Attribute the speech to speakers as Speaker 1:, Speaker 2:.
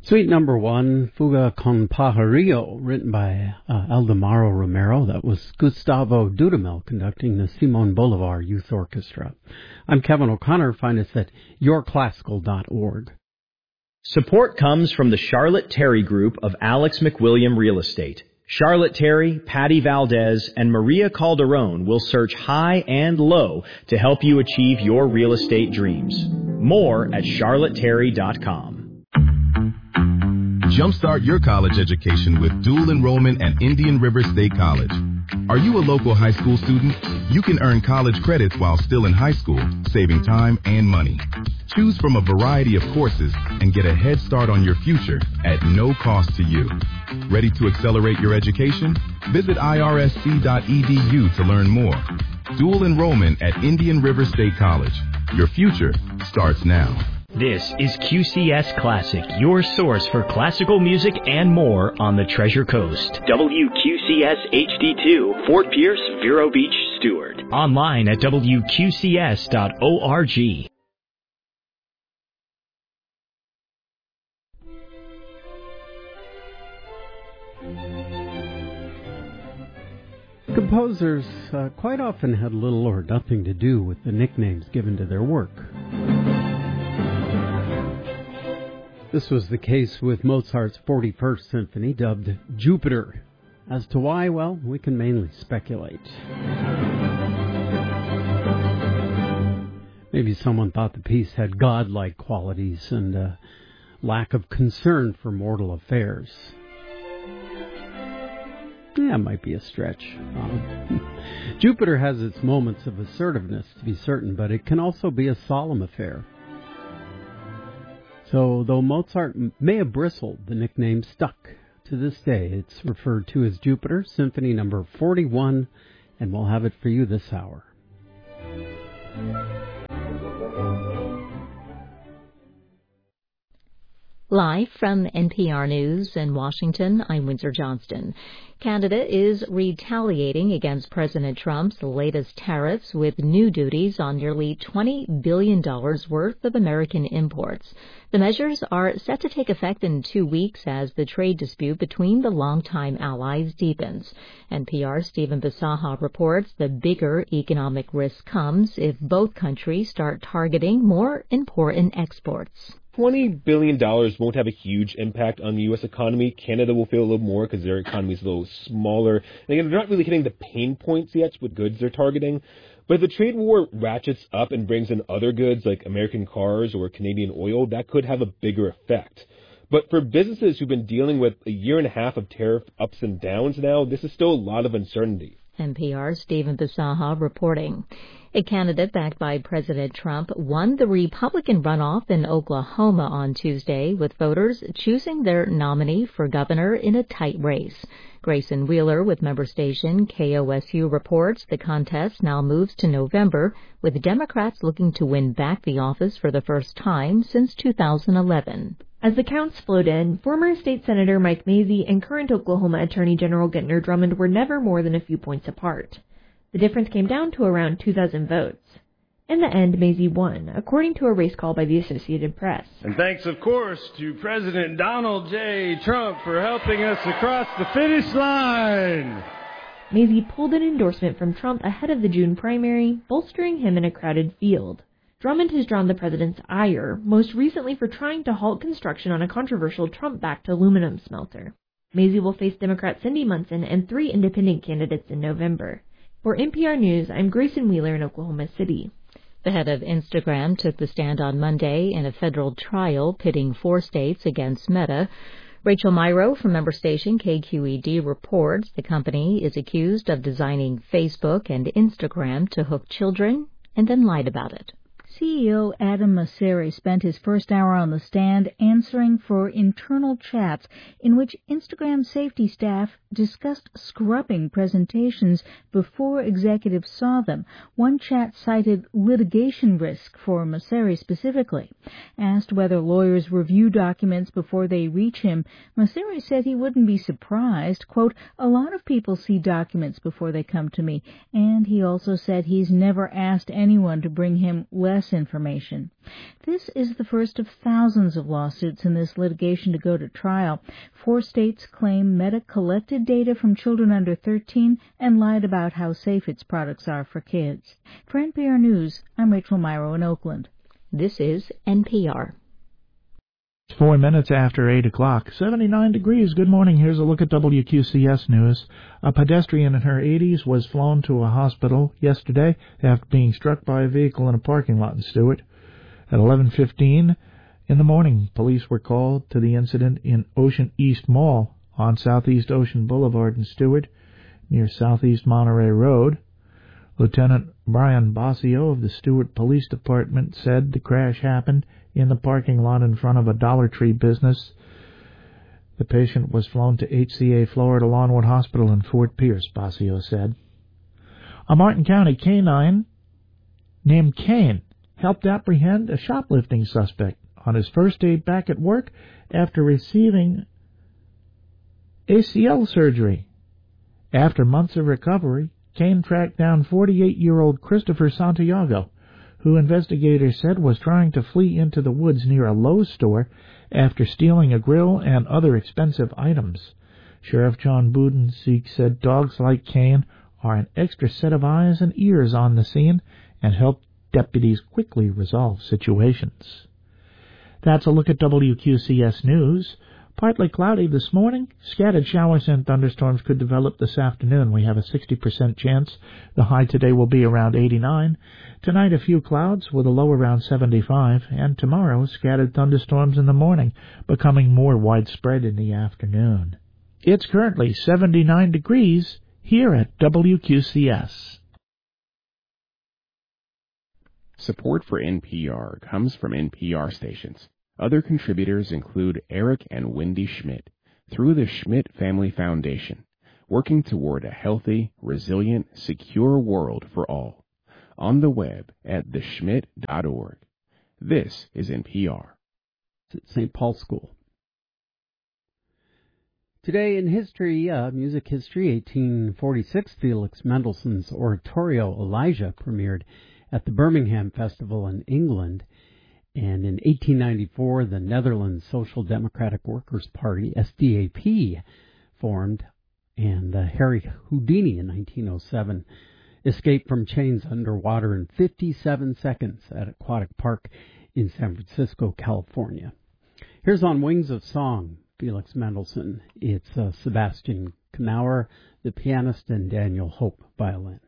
Speaker 1: Suite number 1, Fuga con Pajarillo, written by Aldemaro Romero. That was Gustavo Dudamel conducting the Simon Bolivar Youth Orchestra. I'm Kevin O'Connor. Find us at yourclassical.org.
Speaker 2: Support comes from the Charlotte Terry Group of Alex McWilliam Real Estate. Charlotte Terry, Patty Valdez, and Maria Calderon will search high and low to help you achieve your real estate dreams. More at charlotteterry.com.
Speaker 3: Jumpstart your college education with dual enrollment at Indian River State College. Are you a local high school student? You can earn college credits while still in high school, saving time and money. Choose from a variety of courses and get a head start on your future at no cost to you. Ready to accelerate your education? Visit irsc.edu to learn more. Dual enrollment at Indian River State College. Your future starts now.
Speaker 2: This is QCS Classic, your source for classical music and more on the Treasure Coast. WQCS HD2, Fort Pierce, Vero Beach, Stewart. Online at WQCS.org.
Speaker 1: Composers quite often had little or nothing to do with the nicknames given to their work. This was the case with Mozart's 41st Symphony, dubbed Jupiter. As to why, well, we can mainly speculate. Maybe someone thought the piece had godlike qualities and a lack of concern for mortal affairs. Yeah, it might be a stretch. Jupiter has its moments of assertiveness, to be certain, but it can also be a solemn affair. So, though Mozart may have bristled, the nickname stuck. To this day, it's referred to as Jupiter, Symphony number 41, and we'll have it for you this hour.
Speaker 4: Live from NPR News in Washington, I'm Windsor Johnston. Canada is retaliating against President Trump's latest tariffs with new duties on nearly $20 billion worth of American imports. The measures are set to take effect in 2 weeks as the trade dispute between the longtime allies deepens. NPR's Stephen Bisaha reports the bigger economic risk comes if both countries start targeting more important exports.
Speaker 5: $20 billion won't have a huge impact on the U.S. economy. Canada will feel a little more because their economy is a little smaller. And again, they're not really hitting the pain points yet with goods they're targeting. But if the trade war ratchets up and brings in other goods like American cars or Canadian oil, that could have a bigger effect. But for businesses who've been dealing with a year and a half of tariff ups and downs now, this is still a lot of uncertainty.
Speaker 4: NPR's Stephen Bisaha reporting. A candidate backed by President Trump won the Republican runoff in Oklahoma on Tuesday, with voters choosing their nominee for governor in a tight race. Grayson Wheeler with member station KOSU reports the contest now moves to November, with Democrats looking to win back the office for the first time since 2011.
Speaker 6: As the counts flowed in, former State Senator Mike Mazzei and current Oklahoma Attorney General Gentner Drummond were never more than a few points apart. The difference came down to around 2,000 votes. In the end, Mazzei won, according to a race call by the Associated Press.
Speaker 7: And thanks, of course, to President Donald J. Trump for helping us across the finish line.
Speaker 6: Mazzei pulled an endorsement from Trump ahead of the June primary, bolstering him in a crowded field. Drummond has drawn the president's ire, most recently for trying to halt construction on a controversial Trump-backed aluminum smelter. Mazzei will face Democrat Cindy Munson and 3 independent candidates in November. For NPR News, I'm Grayson Wheeler in Oklahoma City.
Speaker 4: The head of Instagram took the stand on Monday in a federal trial pitting 4 states against Meta. Rachel Myrow from member station KQED reports the company is accused of designing Facebook and Instagram to hook children and then lied about it.
Speaker 8: CEO Adam Mosseri spent his first hour on the stand answering for internal chats in which Instagram safety staff discussed scrubbing presentations before executives saw them. One chat cited litigation risk for Mosseri specifically. Asked whether lawyers review documents before they reach him, Mosseri said he wouldn't be surprised. Quote, "A lot of people see documents before they come to me," and he also said he's never asked anyone to bring him less information. This is the first of thousands of lawsuits in this litigation to go to trial. 4 states claim Meta collected data from children under 13 and lied about how safe its products are for kids. For NPR News, I'm Rachel Myrow in Oakland.
Speaker 4: This is NPR.
Speaker 9: 4 minutes after 8 o'clock, 79 degrees. Good morning. Here's a look at WQCS News. A pedestrian in her 80s was flown to a hospital yesterday after being struck by a vehicle in a parking lot in Stewart. At 11:15 in the morning, police were called to the incident in Ocean East Mall on Southeast Ocean Boulevard in Stewart, near Southeast Monterey Road. Lieutenant Brian Bossio of the Stewart Police Department said the crash happened in the parking lot in front of a Dollar Tree business. The patient was flown to HCA Florida Lawnwood Hospital in Fort Pierce, Bossio said. A Martin County canine named Kane helped apprehend a shoplifting suspect on his first day back at work after receiving ACL surgery. After months of recovery, Kane tracked down 48-year-old Christopher Santiago, who investigators said was trying to flee into the woods near a Lowe's store after stealing a grill and other expensive items. Sheriff John Budensiek said dogs like Kane are an extra set of eyes and ears on the scene and help deputies quickly resolve situations. That's a look at WQCS News. Partly cloudy this morning. Scattered showers and thunderstorms could develop this afternoon. We have a 60% chance. The high today will be around 89. Tonight, a few clouds with a low around 75. And tomorrow, scattered thunderstorms in the morning, becoming more widespread in the afternoon. It's currently 79 degrees here at WQCS.
Speaker 10: Support for NPR comes from NPR stations. Other contributors include Eric and Wendy Schmidt through the Schmidt Family Foundation, working toward a healthy, resilient, secure world for all. On the web at theschmidt.org. This is NPR.
Speaker 1: It's St. Paul School. Today in history, music history, 1846, Felix Mendelssohn's oratorio Elijah premiered at the Birmingham Festival in England. And in 1894, the Netherlands Social Democratic Workers' Party, SDAP, formed, and Harry Houdini in 1907 escaped from chains underwater in 57 seconds at Aquatic Park in San Francisco, California. Here's On Wings of Song, Felix Mendelssohn. It's Sebastian Knauer, the pianist, and Daniel Hope, violin.